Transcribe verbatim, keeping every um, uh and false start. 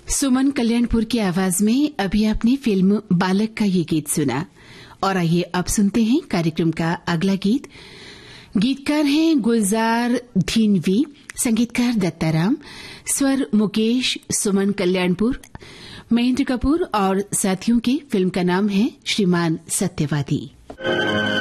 सुमन कल्याणपुर की आवाज में अभी आपने फिल्म बालक का ये गीत सुना। और आइए अब सुनते हैं कार्यक्रम का अगला गीत। गीतकार हैं गुलजार धीनवी, संगीतकार दत्ताराम, स्वर मुकेश, सुमन कल्याणपुर, महेंद्र कपूर और साथियों की। फिल्म का नाम है श्रीमान सत्यवादी।